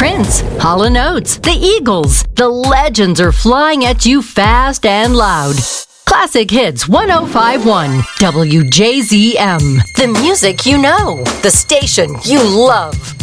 Prince, Hall & Oates, the Eagles. The legends are flying at you fast and loud. Classic Hits 1051 WJZM. The music you know. The station you love.